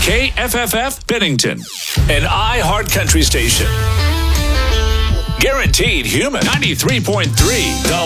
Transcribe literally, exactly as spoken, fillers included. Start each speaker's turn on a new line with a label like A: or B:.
A: K F F F Bennington, an iHeart Country station. Guaranteed human. ninety-three point three The